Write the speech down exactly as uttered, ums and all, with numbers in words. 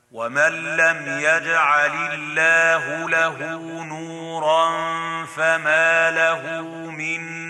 ومن لم يجعل الله له نورا فما له من